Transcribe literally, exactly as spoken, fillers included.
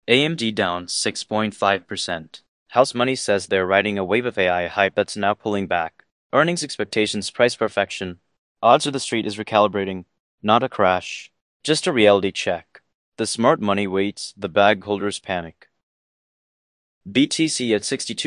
A M D down six point five percent. House Money says they're riding a wave of A I hype that's now pulling back. Earnings expectations price perfection. Odds of the street is recalibrating. Not a crash. Just a reality check. The smart money waits, the bag holders panic. B T C at sixty-two